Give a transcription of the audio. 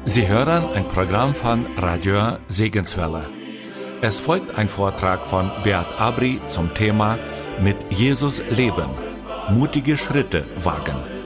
Sie hören ein Programm von Radio Segenswelle. Es folgt ein Vortrag von Beat Abri zum Thema Mit Jesus leben. Mutige Schritte wagen.